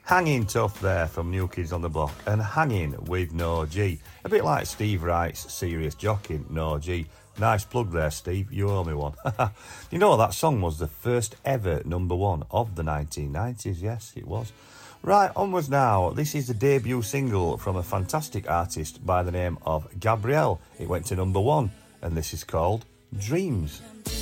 Hanging Tough there from New Kids on the Block, and Hanging with No G. A bit like Steve Wright's Serious Jocking, No G. Nice plug there, Steve. You owe me one. You know, that song was the first ever #1 of the 1990s. Yes, it was. Right, onwards now. This is the debut single from a fantastic artist by the name of Gabrielle. It went to #1, and this is called Dreams.